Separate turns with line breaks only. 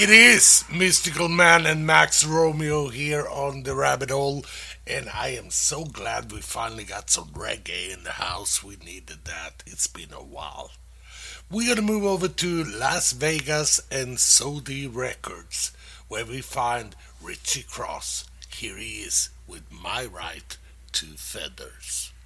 It is Mystical Man and Max Romeo here on the Rabbit Hole, and I am so glad we finally got some reggae in the house. We needed that. It's been a while. We're gonna move over to Las Vegas and Sodi Records, where we find Richie Cross. Here he is with My Right to Feathers.